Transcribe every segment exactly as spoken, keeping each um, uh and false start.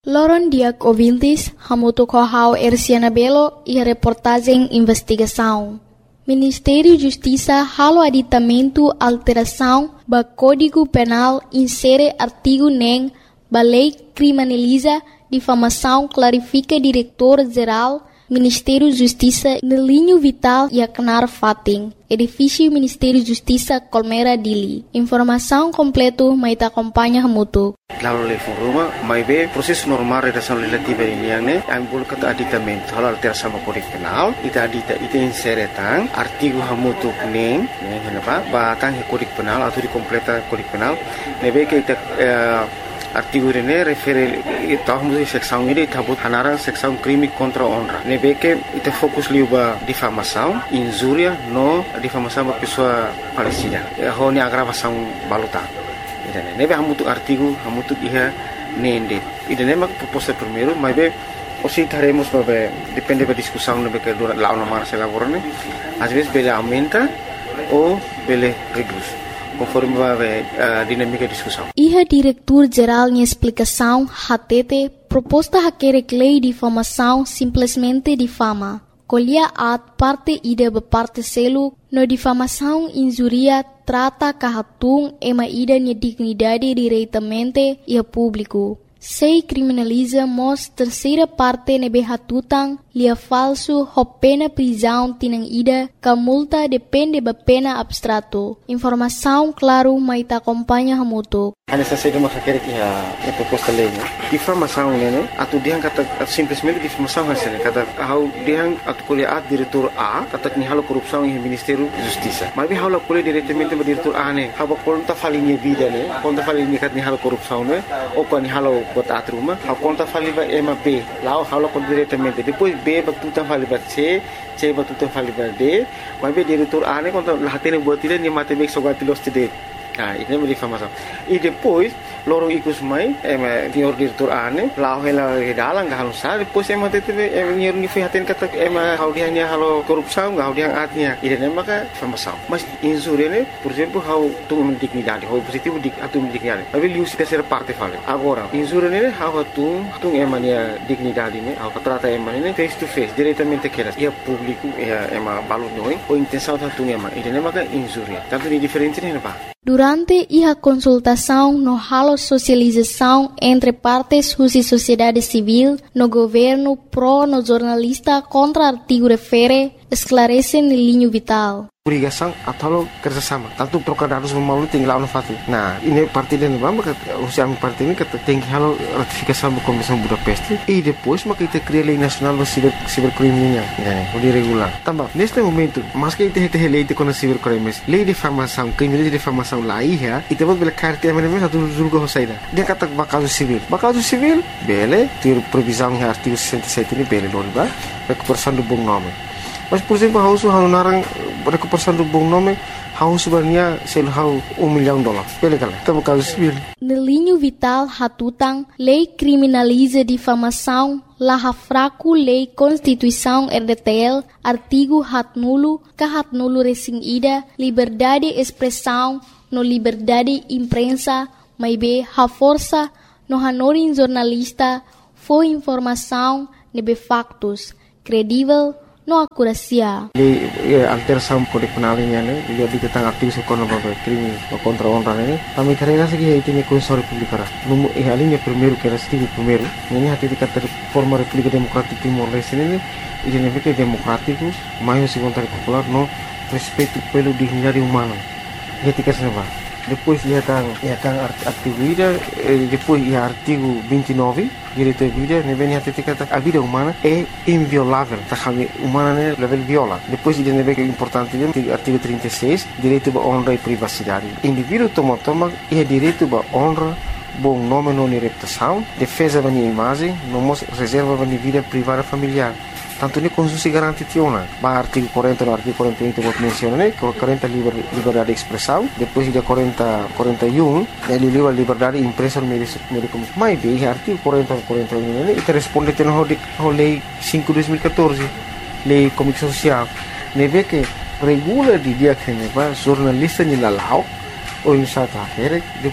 Loron diak ouvintes, hamuto kohau Erciana Belo e a reportagem investigação. Ministério Justiça halo aditamento alteração ba Código Penal insere artigo nem ba lei criminaliza difamação clarifica diretor-geral Ministério Justiça no linho vital e acnar fating. Edifício Ministério Justiça Colmera Dili. Informação completa mai ta acompanha hamuto. Lalu level rumah, mai be proses normal redação legislativa ini yang ne, yang boleh kata aditamento, halal alteração sama Kode Penal, ita adita ita insere tang artigo hamutu neng, neng kenapa? Batang Kode Penal atau di completa Kode Penal, nebe ke ita uh, artigo ini refere tahu mesti seksão ini tabut hanaran seksão crime contra honra. Nebe ke ita fokus liuba difamação, injúria, no difamação ba pessoa falecida. Ho ni agravação baluta. Idane nebe hamutu artigo hamutu iha nende. Idane mak proposta primeiro, mas be osi taremos babe depende da discussão nebe que dura lá na mara se elaborane. Às vezes bele aumenta ou bele reduz. Conforme vai a dinâmica de discussão. Iha diretor-geral em explicação, hatete, proposta haquerek lei de difamação simplesmente difama. Colhia at parte ida be parte selo, no difamação injuria trata kahatung ema ida ni dignidade diretamente e a público. Sei criminaliza mos terceira parte nebe hatutang lia falso ho pena prisão tinang ida ka multa depende ba pena abstrato. Informação claro mai ta acompanha hamuto. Ana sa saída maka quer que a proposta lei, difamação né, atu diang kata simplesmente difamação hasil kata how diang atu kuliah diretor A kata ni halo korupsão em Ministério Justiça. Mas bi halo kuliah diretamente ba diretor A ne, haba konta falinha vida ne, konta falinha kat ni halo korupsão ne, ou kan ni halo bota atruma, ha konta faliba M B, lá halo kon diretamente. Depois B batuta faliba C, C batuta faliba D, mas bi diretor A ne konta lahatene buat dia ni matemek sogatilos tide. Ah, ini menjadi difamação. E depois, lorong ikut mai, eh, senhor diretor ane, lau hela dalang gak halus sah. Depois emang tete, emang nyer ni fihatin kata, emang hau dia ni halo korupsau, gak hau dia atnya. Ini emang kan difamação. Mas insure ne, por exemplo, hau tung mendignidade, hau positivo dik, atu mendignidade. Tapi liu si terceira parte fale. Agora, insure ne, hau tung, tung emang dia dignidade ne, hau trata emang ne, face to face, diretamente keras. Ia público, ia emang balut noi, o intenção tung emang. Ini emang kan insure. Tanto ni diferente ne apa? Durante a consultação no halo socialização entre partes e sociedade civil, no governo pro no jornalista contra artigo refere, esclarece no linho vital. Obrigação atau kerjasama. Tanto trocar dados melalui tinggal no fati. Nah, ini parti dan bamba usia parti ini kata tinggi halo ratifikasi da Convenção Budapeste e depois maka kita cria lei nacional do ciber cibercrime, né? O de regular. Também neste momento, mas que kita tem lei de contra cibercrimes, lei de difamação, crime de difamação lá ia, e temos bela carta mas mesmo satu julga hosaida. Dia kata bakal civil. Bakal civil, bele, ter previsão em artigo sessenta e sete ini bele non ba? Recuperação do bom nome. Mas por exemplo, hausu hau narang recuperação do bom nome, hau sebenarnya sel hau um milhão de dólares. Pele kala, tamo caso civil. No linho vital hatutang, lei criminaliza difamação, laha fraco lei Constituição R D T L, artigo hat nulo, ka hat nulo resing ida, liberdade expressão, no liberdade imprensa, mai be ha força, no hanorin jornalista, foi informação, nebe factos, credível, no akurasia. Lei alteração Kode Penal ini ane, dia di tentang aktivis ekonomi crime contra honra ini. Kami terima segi itu ni Konstitusi Republik Ara. Numu eh alinya primeiro que era estilo primeiro. Ini hati di kata forma Republik Demokratik Timor Leste ini, ini negara demokratiku, maior segundo popular no respeito pelo dignidade humana. Ketika senapa. Depois ia tang ia tang artigo ida, depois ia artigo vinte e nove, direito à vida, ne vem até kata a vida humana é inviolável, tá kami humana ne level viola. Depois ida ne vem que é importante dia, artigo trinta e seis, direito à honra e privacidade. Indivíduo toma toma é direito à honra, bom nome não reputação, defesa da minha imagem, não reserva da minha vida privada familiar. Tanto ni Constitusi garante tiona, ba artigo quarenta no artigo quarenta e um que menciona, né? quarenta liber, liberdade de expressão, depois de quarenta, quarenta e um, ele livre liberdade de imprensa no meio de comunicação. Mas bem, artigo quarenta, quarenta e um, né? E responde a a lei cinco de dois mil e catorze, lei de comunicação social, né? Vê que regula de dia que ne ba jornalista ni lalau, ou em sata depois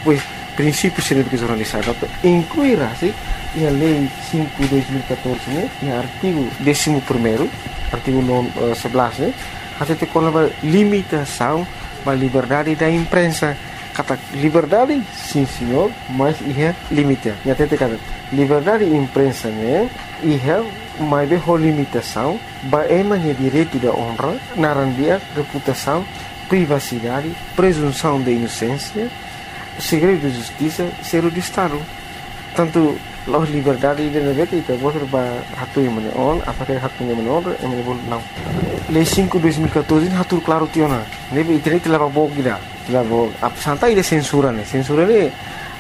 princípios de jornalistas, incluirá se a lei cinco de dois mil e catorze, né, e artigo décimo primeiro, artigo sebelas, né, até te coloca limitação da liberdade da imprensa. Kata liberdade, sim senhor, mas é limite. E até te kata liberdade da imprensa, né, é mais de limitação, é mais direito da honra, narandia, reputação, privacidade, presunção de inocência, segredo de justiça, ser de Estado. Tanto a liberdade de negócio itu boleh berhatu yang mana on, apakah hatu yang mana on, yang mana boleh não. Lei cinco de dois mil e catorze hatu claro tiona. Nebe internet leva bog gida, leva ap santai de censura ne, censura ne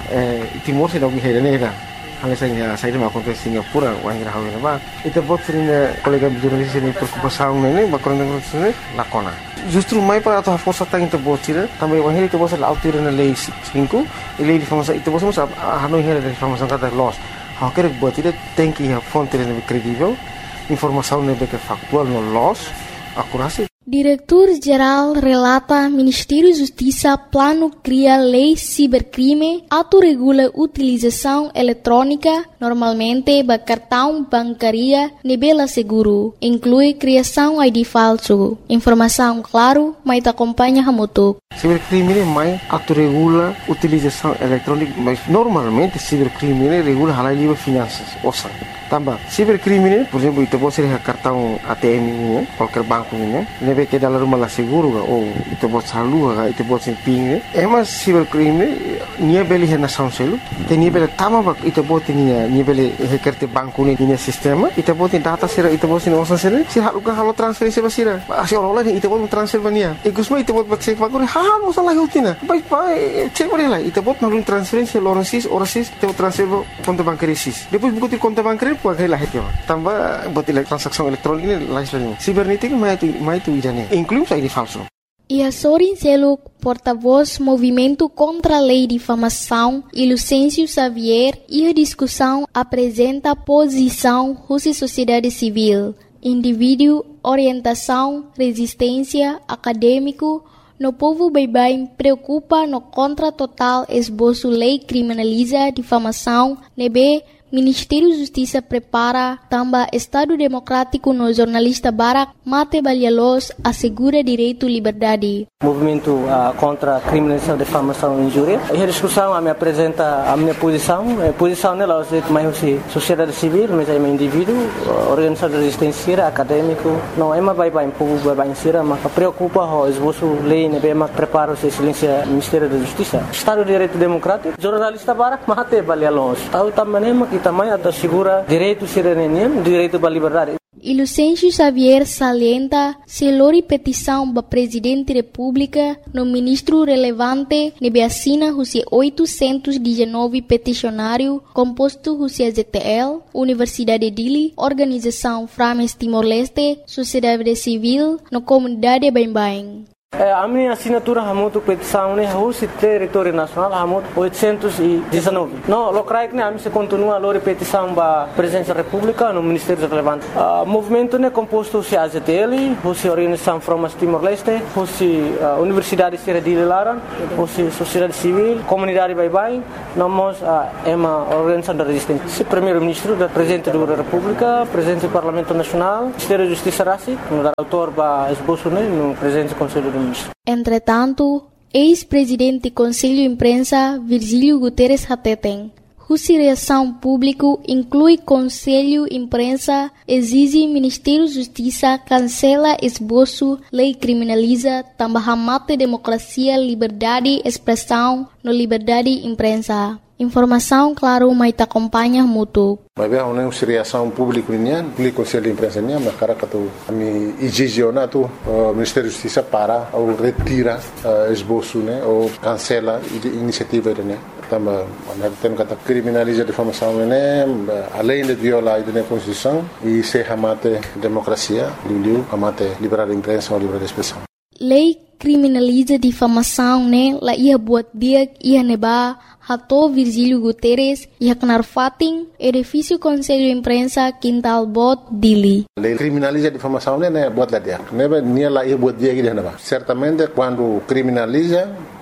Timor se dau gihera ne da. Hal saya saya dah makan ke Singapura, wang rahaw na ba. Ito bot sini kolega jurnalis ini preocupação ne, bakon ne sini lakona. Justru mai para atau força tang ito bot sini, também wang itu bot la autir na lei cinco, lei de famosa itu bot sa hanu hera de famosa kata loss. Hau quer bot itu tem que a fonte ne credível, informação ne que factual no loss, akurasi. Diretor-Geral relata Ministério Justiça plano cria lei cibercrime, autorregula utilização eletrônica, normalmente ba cartão bancaria nebela seguro, inclui criação I D falso. Informação claro, mas acompanha a moto. Cibercrime é mais autorregula utilização eletrônica, mas normalmente cibercrime regula halal livre finanças, ouça. Tambah, cibercrime, por exemplo, itu pode ser cartão A T M ini, qualquer banco ini, nebe que dalam rumah lah seguro, ou itu pode salu, itu pode ser ping. Emas cibercrime, nia beli hena sound selu, te nia beli tama bak, itu pode nia nia beli hekerte banco ini nia sistema, itu pode data sira, itu pode nia osan sira, si halukan halu transferensi basira, asi orang lain itu pode transfer bania, ikusma itu pode baca fakor, ha ha, osan lagi utina, baik baik, cek boleh lah, itu pode nalun transferensi orang sis, orang sis, itu pode transfer konto bancaria sis, depois buku konto bancaria pakai lah itu, tambah buat transaksi elektronik ini lain lain. Sibernética mais itu mais itu idane, inclui I D falso. E a Sorin Seluk, porta-voz Movimento contra a Lei de Difamação, e Lucêncio Xavier, e a discussão apresenta a posição Rússia Sociedade Civil, indivíduo, orientação, resistência, acadêmico. No povo bem-bem preocupa no contra total esboço lei criminaliza difamação, nebe Ministério da Justiça prepara também Estado Democrático no jornalista Barak Mate Balialos assegura direito e liberdade. Movimento uh, contra a criminalização, difamação e injúria. E a discussão a me apresenta a minha posição. A posição nela é mais sociedade civil, mas é um indivíduo, organização de resistência, acadêmico. Não é mais bem-bem, povo bem-bem, mas preocupa o esboço lei, né, bem mais prepara o silêncio Ministério da Justiça. Estado de Direito Democrático, jornalista Barak Mate Balialos. Tahu também que também assegura direito cidadania, direito à liberdade. E Lucêncio Xavier salienta se lori petição da Presidente da República no ministro relevante nebe assina os oitocentos e dezenove peticionário composto os Z T L, Universidade de Dili, Organização Frames Timor-Leste, Sociedade Civil, no comunidade bem-bem. A minha assinatura é muito petição, né? O território nacional é muito oitocentos e dezenove. Não, o que é que continua a repetição da Presidência da República no Ministério Relevante. O movimento é composto de A Z T L, de Organização Frames Timor-Leste, de Universidade de Dili Lara, de Sociedade Civil, Comunidade Bye-Bye. Nós é uma organização de resistência. O Primeiro-Ministro, o Presidente da República, o Presidente do Parlamento Nacional, o Ministério da Justiça Rassi, o autor da esboço no Presidente do Conselho do Entretanto, ex-presidente do Conselho de Imprensa, Virgílio Guterres Hateten, cuja reação pública inclui Conselho de Imprensa, exige Ministério da Justiça cancela esboço, lei criminaliza, também mata democracia, liberdade, expressão, no liberdade de imprensa. Informação, claro, mas te acompanha muito. Mas é uma reação pública nian, público Conselho de Imprensa nian, mas cara que tu ami exigena tu Ministério da Justiça para ou retira esboço, né, ou cancela iniciativa né. Também, nós temos que criminalizar a difamação, né, além de violar a Constituição e se ramate democracia, liu ramate liberdade de imprensa ou liberdade de expressão. Lei criminaliza difamação, né? La ia buat dia ia neba hato Virgílio Guterres ia kenar fating edifício Conselho de Imprensa Quintal Bot Dili. Lei criminaliza difamação, né? Buat lá dia. Neba nia la ia buat dia que neba. Certamente quando criminaliza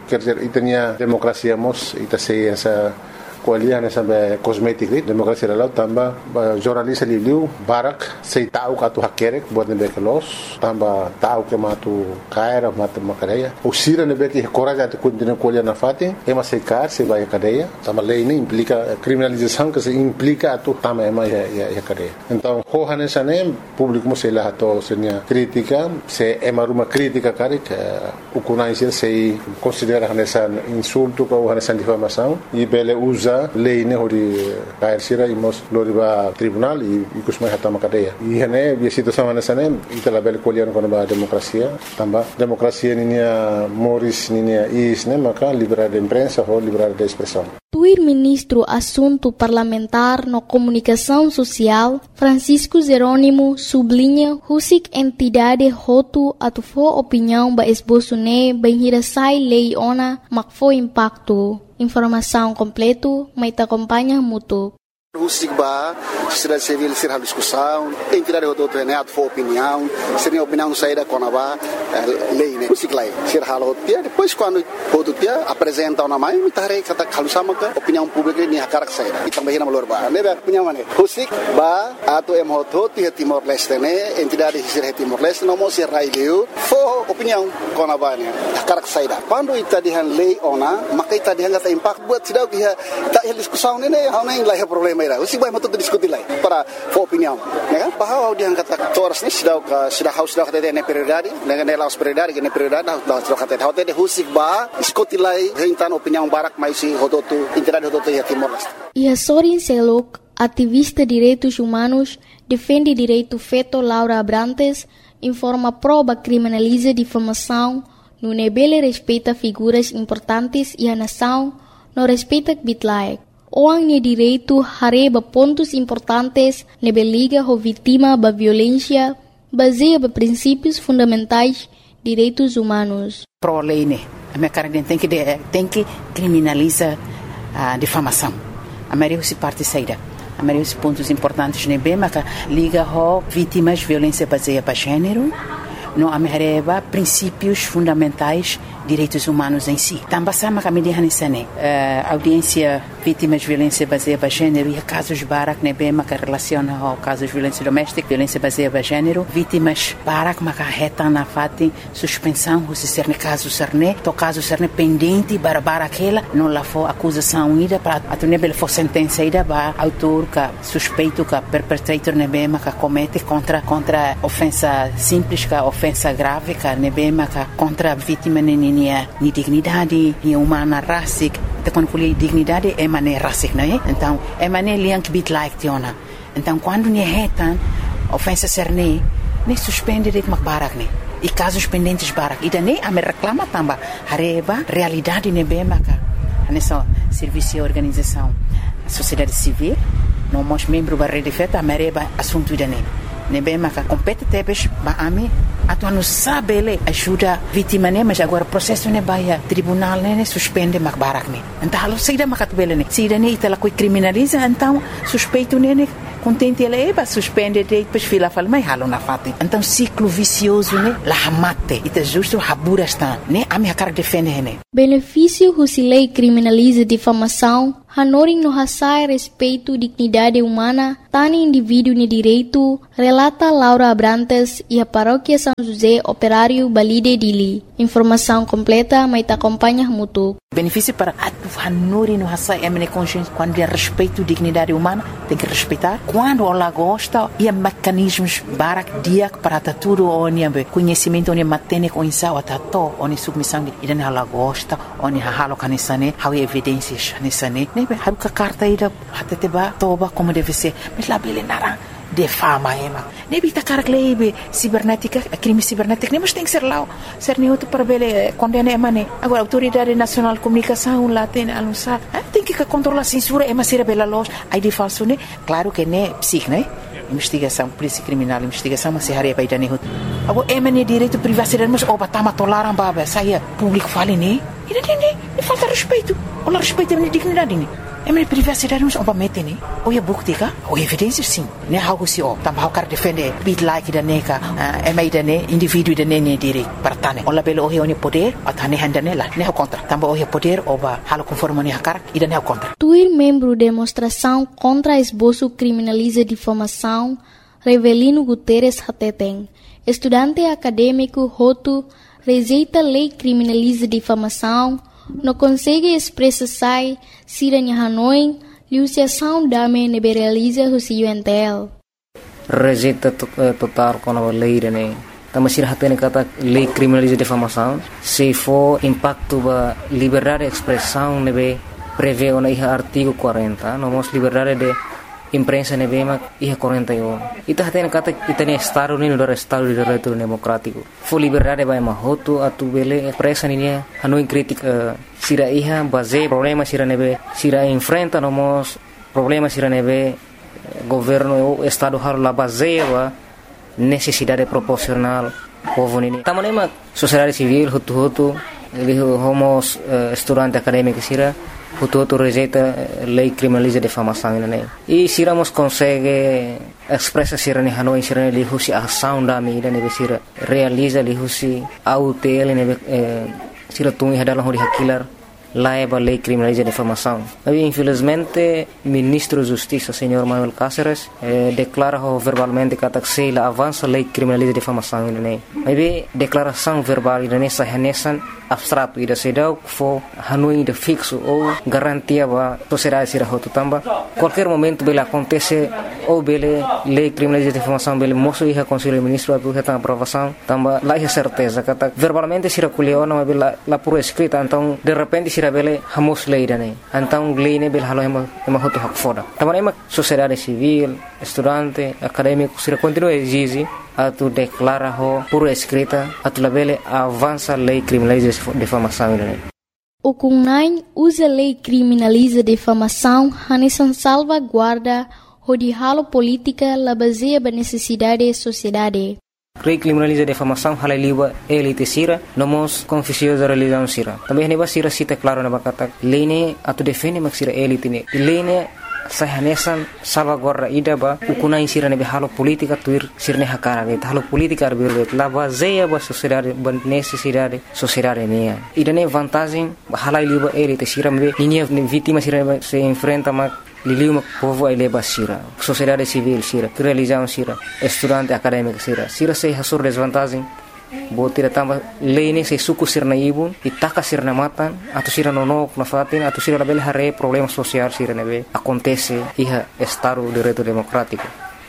quer dizer, itania demokrasia mos, ita sei essa kualian sampai kosmetik ni demokrasi lalau tambah jurnalis liu barak sei tahu katu hakerek buat nebe kelos tambah tahu ke matu kaira matu makadeia usira nebe ki coraja tu continua kualian na fati ema sei kar sei vai cadeia tambah lei ini implica criminalização que se implica tu tambah ema ya ya, ya cadeia então hohane sane público mo sei lah to senia crítica se ema ruma crítica karik ukunai sei considera nessa insulto ko nessa difamação e bele usa lei ne hori kair sira imos loriba tribunal e ikus mai hatama cadeia e hene bi situação nessa ne itala bele kolian kono ba demokrasia tamba demokrasia ninia moris ninia is ne maka liberdade de imprensa ou liberdade de expressão. Tuir ministro Assunto Parlamentar no Comunicação Social, Francisco Jerônimo, sublinha husik entidade hotu atufo opinião ba esboço ne benhirasai lei ona makfo impacto. Informação completo, mas te acompanha muito. Husik ba, sociedade civil ser a discussão, entidade hotu ne atufo opinião, seria opinião saída com a ba lei ne husik lai ser halo dia depois quando hotu dia apresenta uma mãe me tare kata kalusama ka opinião pública ni hakarak saída e também na valor ba ne ba opinião ne husik ba atu em hotu dia Timor Leste ne entidade ser Timor Leste no mo ser raileu fo opinião com a ba ne hakarak saída quando ita dihan lei ona maka ita dihan kata impact buat sidau dia ta discussão ne ne hauna ing lai problema ira husik ba matu diskutir lai para fo opinião ne kan bahwa dihan kata toras ni sidau ka sidau haus sidau kata ne prioridade ne laos prioridade ne prioridade da sidau kata hote de husik ba diskutir lai rentan opinião barak mai si hototu entidade hototu ya Timor Leste. E Sorin Selok, ativista de direitos humanos, defende direito feto Laura Abrantes, informa proba criminaliza difamação, no nebele respeita figuras importantes e a nação, não respeita bitlaek. Oang ni direito hareba pontos importantes nebe liga ho vítima ba violência, baseia ba princípios fundamentais direitos humanos. Pro lei ne, a minha cara tem que tem que criminaliza a difamação. A maioria se parte saída. A maioria dos pontos importantes ne bem, mas liga ho vítimas violência baseada para gênero, não amerreba princípios fundamentais direitos humanos em si. Também sama kami dihan isane audiência vítimas de violência baseada em gênero e casos barak ne bem que relaciona ao casos de violência doméstica, violência baseada em gênero, vítimas barak maka reta na fati suspensão se ser ne caso serne, to caso serne pendente para aquela não lá for acusação ida para atune bel for sentença ida ba autor ka suspeito ka perpetrator ne bem que comete contra contra ofensa simples ka ofensa grave ka ne bem que contra vítima ne ni dignidade, ni humana rasik, te quando fui dignidade é mané rasik, não é? Então é mané liank bit like tiona. Então quando ni retan ofensa serne, ne suspende de makbarak ne. E casos pendentes barak, e daí a me reclama tamba, hareba realidade ne bem maka. Nessa serviço e organização, sociedade civil, não mos membro da rede feta, a mereba assunto dane. Ne bem maka compete tebes ba ami atuan no sabe ele ajuda vítima ne mas agora processo ne baia tribunal ne suspende mak barak ne então alo seida makat bele ne seida ne itala coi criminaliza então suspeito ne ne contente ele eba suspende de depois fila fala mai halo na fati então ciclo vicioso ne la mate ita justo habura está ne ami hakar defende ne benefício husilei criminaliza difamação hanoring no hasai respeito dignidade humana tani indivíduo ne direito relata Laura Abrantes e a paróquia São José Operário Balide Dili. Informação completa, mas te acompanha muito. Benefício para a hanuri no hasai é consciência quando é respeito dignidade humana tem que respeitar quando ela gosta e mecanismos barak dia para tudo onde conhecimento onde matene com insau atato onde submissão e dan ela gosta onde halo kanisane how evidências nisane nebe haruka carta ida hateteba toba como deve ser mas lá bele nara de fama ema nebi takar klebe cibernética crime cibernético nem mas tem que ser lá ser neutro para bele condena emane agora autoridade nacional de comunicação lá tem anunciar tem que controlar censura ema ser bela loja aí de falso né claro que né psic né investigação polícia criminal investigação mas se haria para dane hut agora emane direito privacidade mas oba tama tolaram baba saia público fale né e não tem nem falta respeito ou respeito a dignidade né é minha privacidade não oba mete né ou é bukti ka ou evidência sim né how se o tam how kar defender bit like da neka é mai da né indivíduo da né dire partane ola belo o he poder atane handa né la né contra tam o he poder oba halo conforme né kar e da né contra Tuir membro demonstração contra esboço criminaliza difamação Revelino Guterres Hateteng, estudante acadêmico Hotu, rejeita lei criminaliza difamação, não consegue expressar se a Hanoi, liuciação dame neberaliza o C U N T L. Rejeita total com a lei, né? Também se hatene kata lei criminaliza difamação, se for impacto ba liberdade de expressão, nebe prevê o artigo quarenta, nomos liberdade de imprensa nebema ia quarenta e um. Ita hatene kata itane estado ni no estado de direito democrático. Fo liberdade vai mahoto atu bele presa ni Hanoi crítica sira iha base problema sira nebe sira enfrenta nomos problema sira nebe governo o estado har la base wa necessidade proporcional povo ni. Tamanema sociedade civil hutu hutu homos uh, estudante acadêmico sira Hutu rejeita lei criminaliza difamação né e se iramos consegue expressa sira ni Hanoi sira ni husi ação da mídia ne sira realiza li husi autel ne sira tungi hadalah hori hakilar laiba lei criminaliza difamação. Mas infelizmente ministro da Justiça senhor Manuel Cáceres eh, declara verbalmente que se la avança lei criminaliza difamação né. Mas declaração verbal ne sahanesan abstrato ida sedau fo Hanoi de fixo ou garantia ba sociedade sira hotu tamba qualquer momento bela acontece ou bele lei criminaliza difamação bele moço ia conselho ministro atu reta aprovação tamba lá é certeza que verbalmente sira culiona bela la por escrita então de repente sira bele hamos lei dane então lei ne bele halo ema ema hotu hak foda tamba ema sociedade civil estudante acadêmico sira continua exige atu declara ho por escrita atu labele avança lei criminaliza difamação né. O Kunai usa lei criminaliza difamação hanesan salvaguarda o de halo política la baseia ba necessidade da sociedade. Lei criminaliza difamação hala liba elite sira nomos confissão da religião sira. Também ne ba sira cita claro na bakata lei ne atu defende mak sira elite ne. Lei ne sahanesan salvaguarda ida ba ukunai sira ne halo politika tuir sirne hakara ne halo politika arbirbe la baseia ba sociedade ba necessidade sociedade ne ida ne vantagem hala liba elite sira me ninia vítima sira se enfrenta ma liliu povo ai leba sira sociedade civil sira religião sira estudante acadêmico sira sira se hasur desvantagem botira tamba lei se suku sirna ibun itaka sirna matan atau sira nonok na fatin atau sira label hare problema social sira nebe acontece iha estado de direito democrático.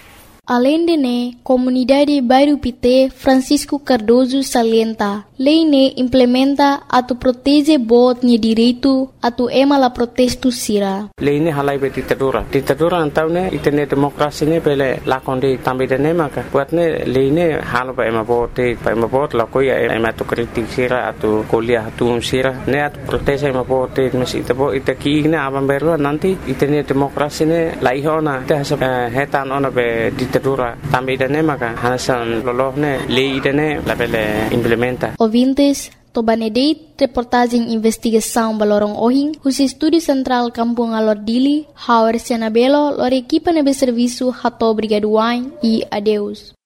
Além de ne, comunidade Bairro Pité Francisco Cardoso salienta, lei ne implementa atu protege bot ni direito atu ema la protesto sira. Lei ne halai be ditadura. Ditadura antau ne itene demokrasi ne pele lakonde tambe de ne maka. Buat ne lei ne halo ba ema bot ba ema bot la koya ema tu kritik sira atu kuliah atu sira ne atu protege ema bot mesi tabo itaki ne aban berlo nanti itene demokrasi ne laihona te hasa hetan ona be ditadura tambe de ne maka hanasan lolohne lei de ne la pele implementa. Ouvintes, Tobanedeit, reportagem investigação Balorong Ohing, o Estúdio Central Kampung Alordili, Howard Sianabelo, lor equipa nebe serviço Hato Brigaduain e adeus.